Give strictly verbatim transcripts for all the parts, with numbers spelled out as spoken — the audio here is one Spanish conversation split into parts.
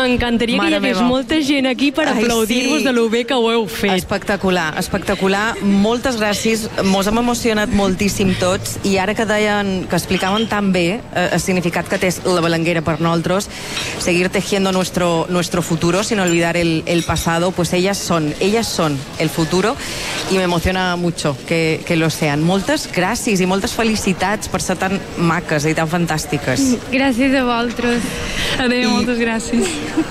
M'encantaria que hi hagués meva. molta gent aquí per Ai, aplaudir-vos sí. de lo bé que ho heu fet. Espectacular, espectacular. Moltes gràcies. Mos hem emocionat moltíssim tots i ara que deien, que explicaven tan bé eh, el significat que té la Belenguera per nosaltres, seguir tejiendo nuestro, nuestro futuro sin olvidar el, el pasado, pues ellas son, ellas son el futuro y me emociona mucho que, que lo sean. Moltes gràcies i moltes felicitats per ser tan maques i tan fantàstiques. Gràcies a vosaltres. Adéu, I- moltes gràcies.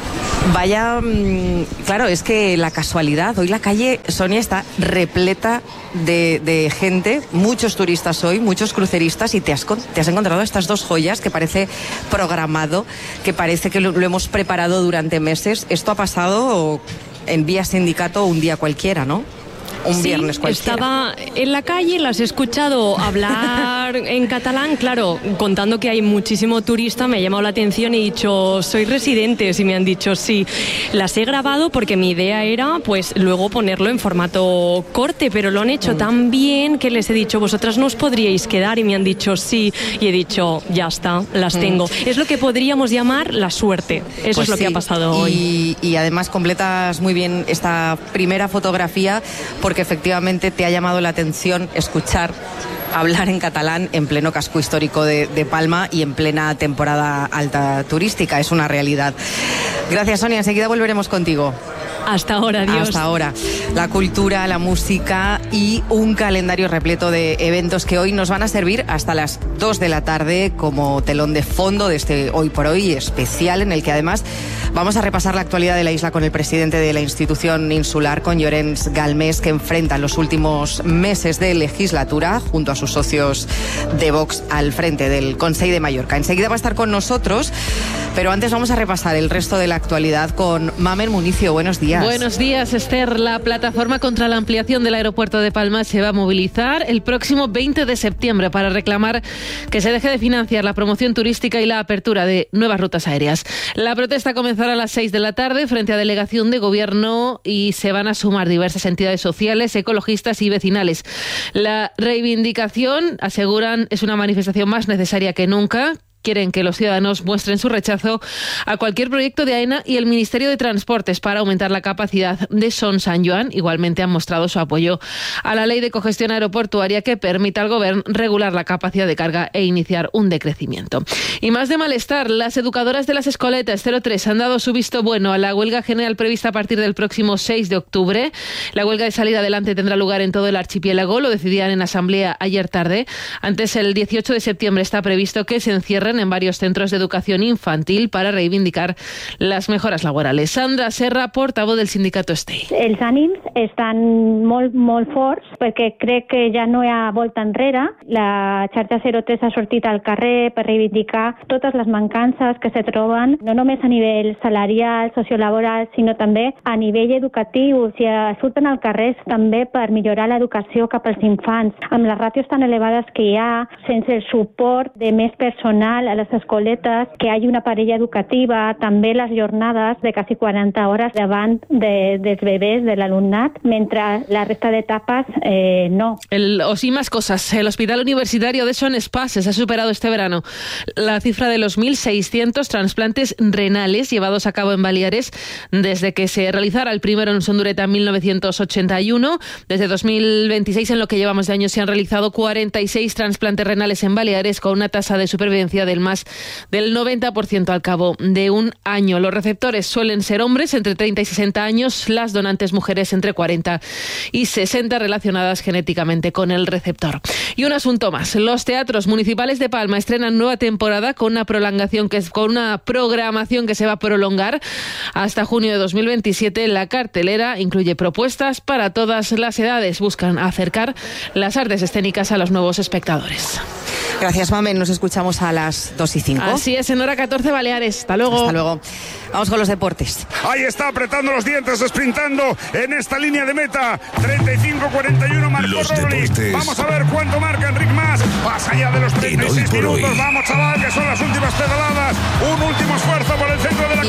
Vaya, mmm, claro, es que la casualidad, hoy la calle, Sonia, está repleta de, de gente, muchos turistas hoy, muchos cruceristas, y te has, con- te has encontrado estas dos joyas que parece programado, que parece que lo, lo hemos preparado durante meses. Esto ha pasado en vía sindicato un día cualquiera, ¿no? Un Sí, viernes cualquiera. estaba en la calle, las he escuchado hablar en catalán, claro, contando que hay muchísimo turista, me ha llamado la atención y he dicho, ¿sois residentes? Y me han dicho, sí. Las he grabado porque mi idea era, pues, luego ponerlo en formato corte, pero lo han hecho mm. tan bien que les he dicho, vosotras no os podríais quedar, y me han dicho, sí. Y he dicho, ya está, las mm. tengo. Es lo que podríamos llamar la suerte. Eso pues es lo sí. que ha pasado hoy. Y, y además completas muy bien esta primera fotografía, porque efectivamente te ha llamado la atención escuchar hablar en catalán en pleno casco histórico de, de Palma y en plena temporada alta turística. Es una realidad. Gracias, Sonia. Enseguida volveremos contigo. Hasta ahora, adiós. Hasta ahora. La cultura, la música y un calendario repleto de eventos que hoy nos van a servir hasta las dos de la tarde como telón de fondo de este Hoy por Hoy especial, en el que además vamos a repasar la actualidad de la isla con el presidente de la institución insular, con Llorenç Galmés, que enfrenta los últimos meses de legislatura junto a sus socios de Vox al frente del Consell de Mallorca. Enseguida va a estar con nosotros, pero antes vamos a repasar el resto de la actualidad con Mamen Municio. Buenos días. Buenos días, Esther. La plataforma contra la ampliación del aeropuerto de Palma se va a movilizar el próximo veinte de septiembre para reclamar que se deje de financiar la promoción turística y la apertura de nuevas rutas aéreas. La protesta comenzará a las seis de la tarde frente a delegación de gobierno y se van a sumar diversas entidades sociales, ecologistas y vecinales. La reivindicación, aseguran, es una manifestación más necesaria que nunca. Quieren que los ciudadanos muestren su rechazo a cualquier proyecto de AENA y el Ministerio de Transportes para aumentar la capacidad de Son Sant Joan. Igualmente han mostrado su apoyo a la ley de cogestión aeroportuaria que permita al Gobierno regular la capacidad de carga e iniciar un decrecimiento. Y más de malestar, las educadoras de las escoletas cero tres han dado su visto bueno a la huelga general prevista a partir del próximo seis de octubre. La huelga de salida adelante tendrá lugar en todo el archipiélago, lo decidían en asamblea ayer tarde. Antes, el dieciocho de septiembre está previsto que se encierren en varios centros de educación infantil para reivindicar las mejoras laborales. Sandra Serra, portavoz del sindicato Stay. Els ànims estan molt, molt forts perquè crec que ja no hi ha volta enrere. La xarxa zero tres ha sortit al carrer per reivindicar totes les mancances que se troben, no només a nivell salarial, sociolaboral, sinó també a nivell educatiu. O sigui, surten al carrer també per millorar l'educació cap als infants. Amb les ràtios tan elevades que hi ha, sense el suport de més personal a les escoletes, que hi hagi una parella educativa, també les jornades de quasi quaranta hores davant de, dels bebès, de l'alumnat, mentre la resta d'etapes eh, no. El, o sí, más cosas. El Hospital Universitario de Son Espases ha superado este verano la cifra de los mil seiscientos trasplantes renales llevados a cabo en Baleares desde que se realizara el primero en Sondureta en mil novecientos ochenta y uno. Desde dos mil veintiséis, en lo que llevamos de año, se han realizado cuarenta y seis trasplantes renales en Baleares con una tasa de supervivencia del más del noventa por ciento al cabo de un año. Los receptores suelen ser hombres entre treinta y sesenta años, las donantes mujeres entre cuarenta y sesenta, relacionadas genéticamente con el receptor. Y un asunto más. Los teatros municipales de Palma estrenan nueva temporada con una prolongación que es con una programación que se va a prolongar hasta junio de dos mil veintisiete. La cartelera incluye propuestas para todas las edades. Buscan acercar las artes escénicas a los nuevos espectadores. Gracias, Mamen. Nos escuchamos a las dos y cinco. Así es, en hora catorce Baleares. Hasta luego. Hasta luego. Vamos con los deportes. Ahí está, apretando los dientes, sprintando en esta línea de meta. treinta y cinco cuarenta y uno marcó Roglic. Vamos a ver cuánto marca Enric Mas. Más allá de los treinta y seis minutos. Hoy. Vamos, chaval, que son las últimas pedaladas. Un último esfuerzo por el centro de la carretera.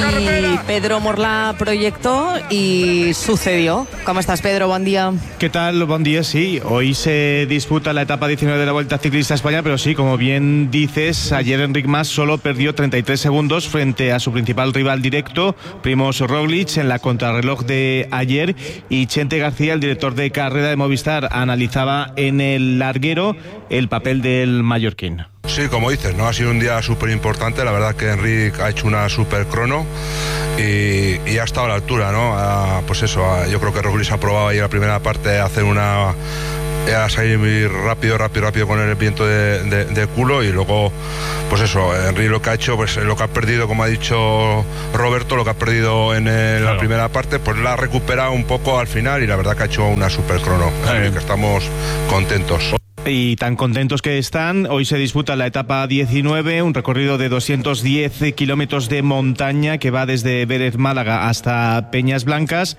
el Pedro Morla proyectó y sucedió. ¿Cómo estás, Pedro? Buen día. ¿Qué tal? Buen día, sí. Hoy se disputa la etapa diecinueve de la Vuelta Ciclista a España, pero sí, como bien dices, ayer Enric Mas solo perdió treinta y tres segundos frente a su principal rival directo, Primož Roglič, en la contrarreloj de ayer, y Chente García, el director de carrera de Movistar, analizaba en el larguero el papel del mallorquín. Sí, como dices, ¿no? Ha sido un día súper importante. La verdad que Enric ha hecho una súper crono y, y ha estado a la altura, ¿no? A, pues eso, a, yo creo que Roglič ha probado ahí la primera parte a hacer una... a salir muy rápido, rápido, rápido con el viento de, de, de culo, y luego, pues eso, Enric lo que ha hecho, pues lo que ha perdido, como ha dicho Roberto, lo que ha perdido en el, claro. la primera parte, pues la ha recuperado un poco al final, y la verdad que ha hecho una super crono, que estamos contentos. Y tan contentos que están, hoy se disputa la etapa diecinueve, un recorrido de doscientos diez kilómetros de montaña que va desde Vélez Málaga hasta Peñas Blancas,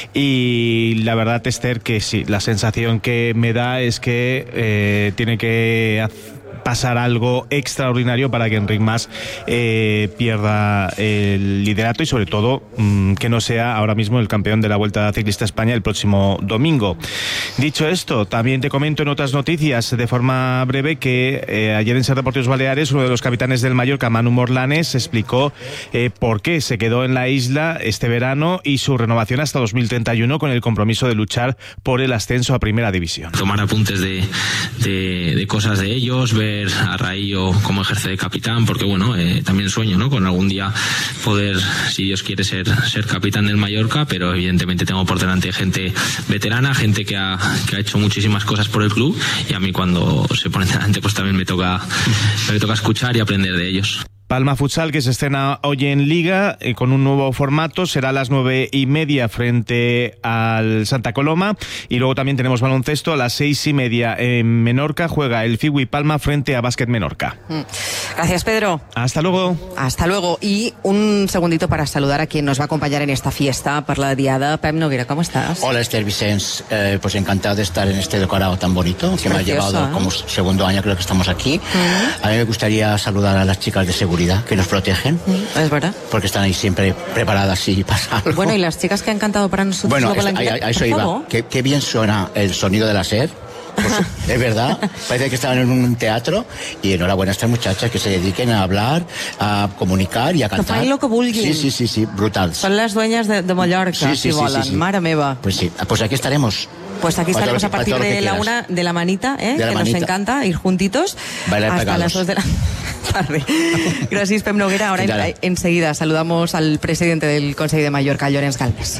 y la verdad, Esther, que sí, la sensación que me da es que eh, tiene que hacer pasar algo extraordinario para que Enric Mas eh, pierda el liderato y sobre todo mmm, que no sea ahora mismo el campeón de la Vuelta Ciclista a España el próximo domingo. Dicho esto, también te comento en otras noticias de forma breve que eh, ayer en Ser Deportivos Baleares uno de los capitanes del Mallorca, Manu Morlanes, explicó eh, por qué se quedó en la isla este verano y su renovación hasta dos mil treinta y uno con el compromiso de luchar por el ascenso a Primera División. Tomar apuntes de, de, de cosas de ellos, ver a Raillo cómo ejerce de capitán, porque bueno, eh, también sueño, ¿no?, con algún día poder, si Dios quiere, ser, ser capitán del Mallorca, pero evidentemente tengo por delante gente veterana, gente que ha, que ha hecho muchísimas cosas por el club, y a mí cuando se ponen delante pues también me toca, me toca escuchar y aprender de ellos. Palma Futsal, que se estrena hoy en Liga eh, con un nuevo formato, será a las nueve y media frente al Santa Coloma, y luego también tenemos baloncesto a las seis y media en Menorca, juega el Figui Palma frente a Básquet Menorca. Gracias, Pedro. Hasta luego. Hasta luego. Y un segundito para saludar a quien nos va a acompañar en esta fiesta por la diada. Pep Noguera, ¿cómo estás? Hola, Esther Vicens, eh, pues encantado de estar en este decorado tan bonito, es que precioso, me ha llevado, ¿eh? Como segundo año creo que estamos aquí. Uh-huh. A mí me gustaría saludar a las chicas de seguridad que nos protegen. Es verdad. Porque están ahí siempre preparadas si pasa algo. Bueno, y las chicas que han cantado para nosotros. Bueno, es, a, a eso iba. Qué, qué bien suena el sonido de la SER. Pues, es verdad, parece que estaban en un teatro, y enhorabuena a estas muchachas que se dediquen a hablar, a comunicar y a cantar. Que fan lo que vulguin. Sí, sí, sí, sí, brutal. Son las dueñas de, de Mallorca, sí, sí, si sí, volen. Sí, sí. Mare meva. Pues sí, pues aquí estaremos. Pues aquí estaremos a partir de la una de la manita, ¿eh? De la que manita. Nos encanta ir juntitos. Bailar hasta pegados. las dos de la tarde. Gracias, Pep Noguera. Ahora en, enseguida saludamos al presidente del Consejo de Mallorca, Llorenç Galvez.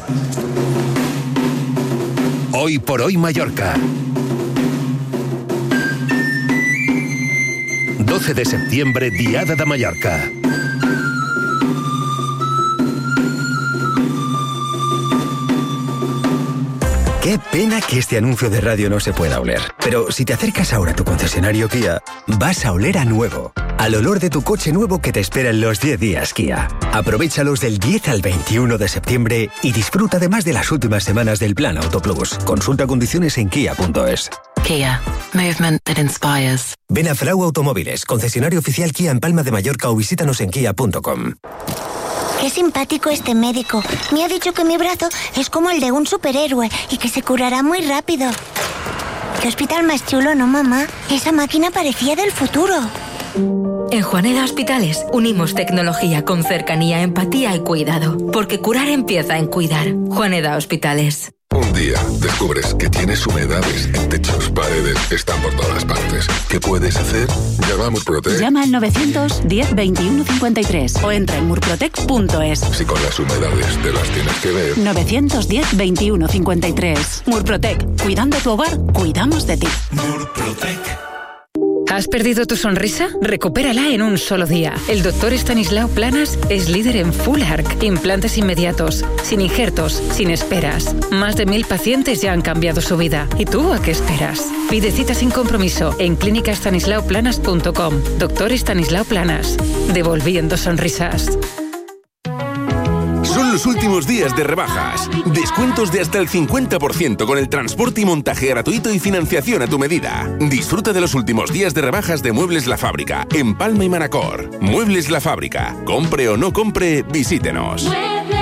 Hoy por hoy Mallorca. doce de septiembre, Diada de Mallorca. Qué pena que este anuncio de radio no se pueda oler. Pero si te acercas ahora a tu concesionario Kia, vas a oler a nuevo. Al olor de tu coche nuevo que te espera en los diez días Kia. Aprovéchalos del diez al veintiuno de septiembre y disfruta además de las últimas semanas del Plan Auto Plus. Consulta condiciones en kia punto es. Kia. Movement that inspires. Ven a Frau Automóviles, concesionario oficial Kia en Palma de Mallorca, o visítanos en kia punto com. Qué simpático este médico. Me ha dicho que mi brazo es como el de un superhéroe y que se curará muy rápido. Qué hospital más chulo, ¿no, mamá? Esa máquina parecía del futuro. En Juaneda Hospitales unimos tecnología con cercanía, empatía y cuidado. Porque curar empieza en cuidar. Juaneda Hospitales. Un día descubres que tienes humedades en techos, paredes, están por todas partes. ¿Qué puedes hacer? Llama a Murprotec. Llama al novecientos diez veintiuno cincuenta y tres o entra en murprotec punto es. Si con las humedades te las tienes que ver. novecientos diez veintiuno cincuenta y tres. Murprotec. Cuidando tu hogar, cuidamos de ti. Murprotec. ¿Has perdido tu sonrisa? Recupérala en un solo día. El doctor Estanislao Planas es líder en Full Arch, implantes inmediatos, sin injertos, sin esperas. Más de mil pacientes ya han cambiado su vida. ¿Y tú a qué esperas? Pide cita sin compromiso en clínica estanislao planas punto com. Doctor Estanislao Planas. Devolviendo sonrisas. Son los últimos días de rebajas. Descuentos de hasta el cincuenta por ciento con el transporte y montaje gratuito y financiación a tu medida. Disfruta de los últimos días de rebajas de Muebles La Fábrica en Palma y Manacor. Muebles La Fábrica. Compre o no compre, visítenos.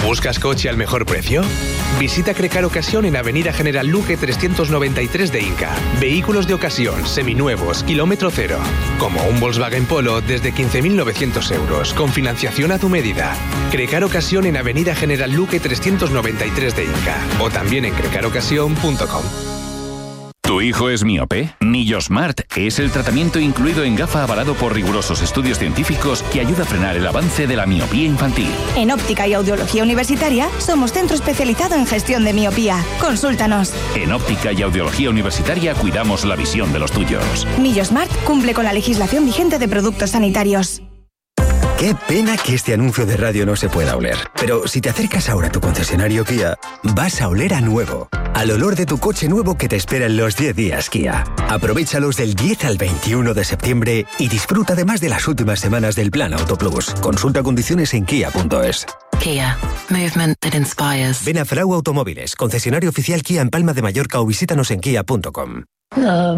¿Buscas coche al mejor precio? Visita Crecar Ocasión en Avenida General Luque trescientos noventa y tres de Inca. Vehículos de ocasión, seminuevos, kilómetro cero. Como un Volkswagen Polo desde quince mil novecientos euros, con financiación a tu medida. Crecar Ocasión en Avenida General Luque trescientos noventa y tres de Inca. O también en crecar ocasión punto com. ¿Tu hijo es miope? Millosmart es el tratamiento incluido en gafa avalado por rigurosos estudios científicos que ayuda a frenar el avance de la miopía infantil. En Óptica y Audiología Universitaria somos centro especializado en gestión de miopía. Consúltanos. En Óptica y Audiología Universitaria cuidamos la visión de los tuyos. Millosmart cumple con la legislación vigente de productos sanitarios. Qué pena que este anuncio de radio no se pueda oler. Pero si te acercas ahora a tu concesionario Kia, vas a oler a nuevo. Al olor de tu coche nuevo que te espera en los diez días Kia. Aprovéchalos del diez al veintiuno de septiembre y disfruta además de las últimas semanas del Plan Auto Plus. Consulta condiciones en kia punto es. Kia. Movement that inspires. Ven a Frau Automóviles, concesionario oficial Kia en Palma de Mallorca o visítanos en kia punto com.